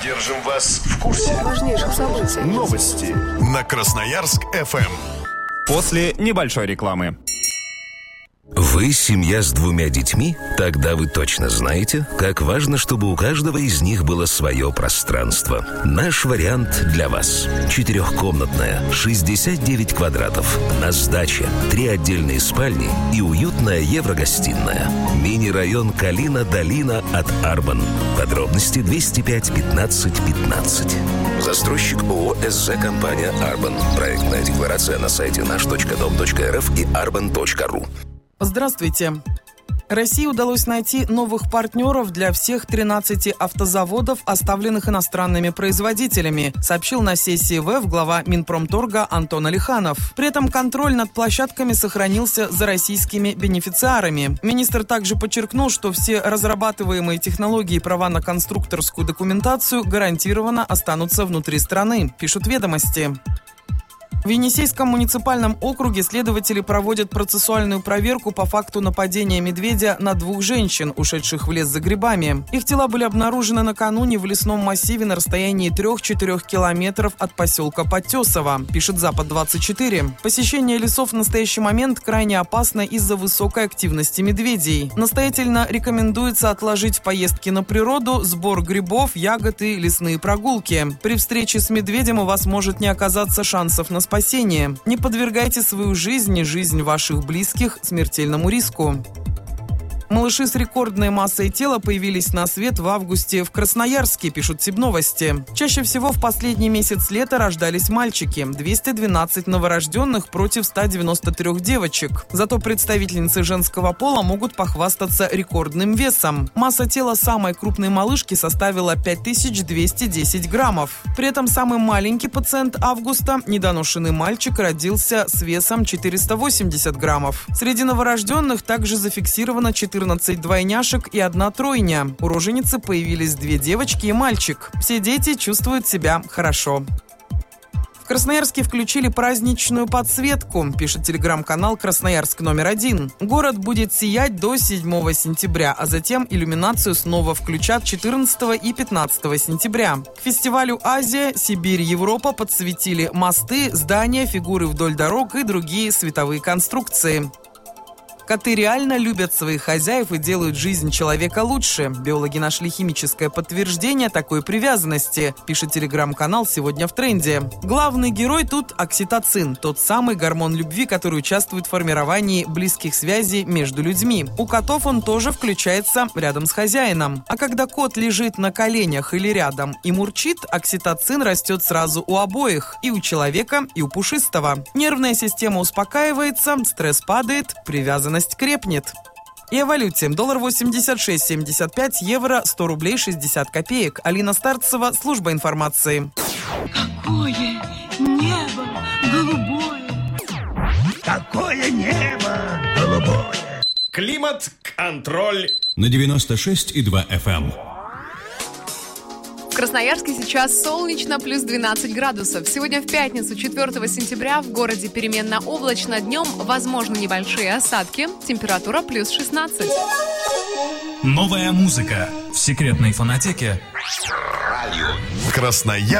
Держим вас в курсе важнейших событий. Новости на Красноярск-ФМ. После небольшой рекламы. Вы семья с 2 детьми? Тогда вы точно знаете, как важно, чтобы у каждого из них было свое пространство. Наш вариант для вас. 4-комнатная, 69 квадратов. На сдаче 3 отдельные спальни и уютная еврогостиная. Мини-район Калина-Долина от Арбан. Подробности 205 15 15. Застройщик ООО «СЗ Компания Арбан». Проектная декларация на сайте наш.дом.рф и arban.ru. Здравствуйте. России удалось найти новых партнеров для всех 13 автозаводов, оставленных иностранными производителями, сообщил на сессии ВЭФ глава Минпромторга Антон Алиханов. При этом контроль над площадками сохранился за российскими бенефициарами. Министр также подчеркнул, что все разрабатываемые технологии и права на конструкторскую документацию гарантированно останутся внутри страны, пишут «Ведомости». В Енисейском муниципальном округе следователи проводят процессуальную проверку по факту нападения медведя на 2 женщин, ушедших в лес за грибами. Их тела были обнаружены накануне в лесном массиве на расстоянии 3-4 километров от поселка Подтесово, пишет Запад-24. Посещение лесов в настоящий момент крайне опасно из-за высокой активности медведей. Настоятельно рекомендуется отложить поездки на природу, сбор грибов, ягод и лесные прогулки. При встрече с медведем у вас может не оказаться шансов на спасение. Не подвергайте свою жизнь и жизнь ваших близких смертельному риску. Малыши с рекордной массой тела появились на свет в августе в Красноярске, пишут Сибновости. Чаще всего в последний месяц лета рождались мальчики – 212 новорожденных против 193 девочек. Зато представительницы женского пола могут похвастаться рекордным весом. Масса тела самой крупной малышки составила 5210 граммов. При этом самый маленький пациент августа, недоношенный мальчик, родился с весом 480 граммов. Среди новорожденных также зафиксировано 14 двойняшек и 1 тройня. У роженицы появились 2 девочки и мальчик. Все дети чувствуют себя хорошо. В Красноярске включили праздничную подсветку, пишет телеграм-канал «Красноярск номер 1». Город будет сиять до 7 сентября, а затем иллюминацию снова включат 14 и 15 сентября. К фестивалю «Азия», «Сибирь», «Европа» подсветили мосты, здания, фигуры вдоль дорог и другие световые конструкции. Коты реально любят своих хозяев и делают жизнь человека лучше. Биологи нашли химическое подтверждение такой привязанности, пишет телеграм-канал «Сегодня в тренде». Главный герой тут – окситоцин, тот самый гормон любви, который участвует в формировании близких связей между людьми. У котов он тоже включается рядом с хозяином. А когда кот лежит на коленях или рядом и мурчит, окситоцин растет сразу у обоих – и у человека, и у пушистого. Нервная система успокаивается, стресс падает, привязанность крепнет. И о валюте. Доллар 86.75, евро 100 рублей 60 копеек. Алина Старцева, служба информации. Какое небо голубое! Какое небо голубое! Климат-контроль на 96,2 FM. В Красноярске сейчас солнечно, плюс 12 градусов. Сегодня в пятницу, 4 сентября, в городе переменно облачно. Днем возможны небольшие осадки. Температура плюс 16. Новая музыка в секретной фонотеке Красноярск.